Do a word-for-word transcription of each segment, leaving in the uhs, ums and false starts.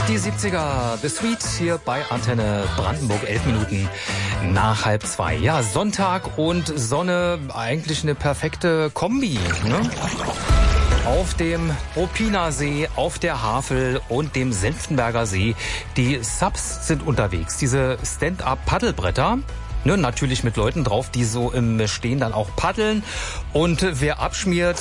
Die siebziger, The Street hier bei Antenne Brandenburg, elf Minuten nach halb zwei. Ja, Sonntag und Sonne, eigentlich eine perfekte Kombi, ne? Auf dem Ruppiner See, auf der Havel und dem Senftenberger See. Die Subs sind unterwegs, diese Stand-up-Paddelbretter. Ne, natürlich mit Leuten drauf, die so im Stehen dann auch paddeln. Und wer abschmiert...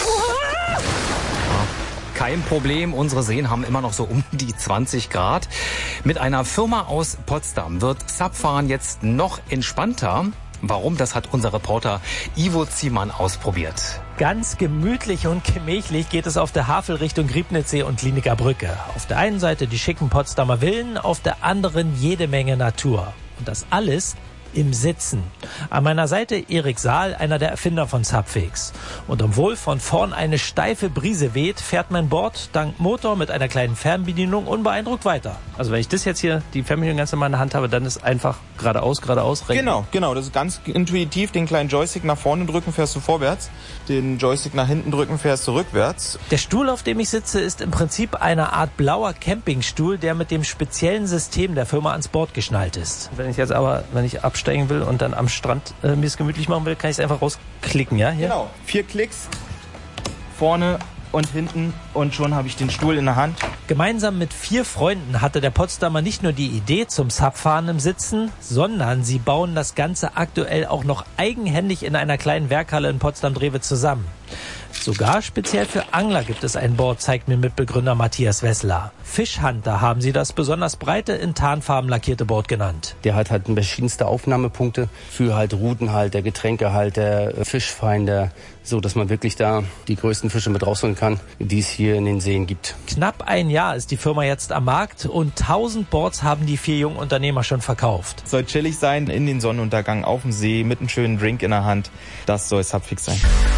Kein Problem, unsere Seen haben immer noch so um die zwanzig Grad. Mit einer Firma aus Potsdam wird Subfahren jetzt noch entspannter. Warum? Das hat unser Reporter Ivo Ziemann ausprobiert. Ganz gemütlich und gemächlich geht es auf der Havel Richtung Griebnitzsee und Kliniker Brücke. Auf der einen Seite die schicken Potsdamer Villen, auf der anderen jede Menge Natur. Und das alles im Sitzen. An meiner Seite Erik Saal, einer der Erfinder von Subfix. Und obwohl von vorn eine steife Brise weht, fährt mein Board dank Motor mit einer kleinen Fernbedienung unbeeindruckt weiter. Also wenn ich das jetzt hier, die Fernbedienung ganz normal in der Hand habe, dann ist einfach geradeaus, geradeaus, rechts. Genau, genau, das ist ganz intuitiv. Den kleinen Joystick nach vorne drücken, fährst du vorwärts. Den Joystick nach hinten drücken, fährst du rückwärts. Der Stuhl, auf dem ich sitze, ist im Prinzip eine Art blauer Campingstuhl, der mit dem speziellen System der Firma ans Board geschnallt ist. Wenn ich jetzt aber, wenn ich absteigen will und dann am Strand äh, mir es gemütlich machen will, kann ich es einfach rausklicken, ja? Hier? Genau, vier Klicks, vorne und hinten und schon habe ich den Stuhl in der Hand. Gemeinsam mit vier Freunden hatte der Potsdamer nicht nur die Idee zum Subfahren im Sitzen, sondern sie bauen das Ganze aktuell auch noch eigenhändig in einer kleinen Werkhalle in Potsdam-Drewe zusammen. Sogar speziell für Angler gibt es ein Board, zeigt mir Mitbegründer Matthias Wessler. Fischhunter haben sie das besonders breite, in Tarnfarben lackierte Board genannt. Der hat halt verschiedenste Aufnahmepunkte für halt Routenhalter, Getränkehalter, Fischfinder, so dass man wirklich da die größten Fische mit rausholen kann, die es hier in den Seen gibt. Knapp ein Jahr ist die Firma jetzt am Markt und tausend Boards haben die vier jungen Unternehmer schon verkauft. Soll chillig sein, in den Sonnenuntergang auf dem See mit einem schönen Drink in der Hand. Das soll Subfix sein.